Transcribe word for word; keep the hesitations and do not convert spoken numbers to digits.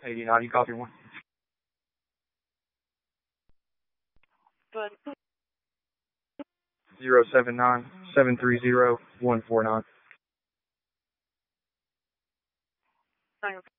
eighty-nine, you copy one. Zero seven nine seven three zero one four nine.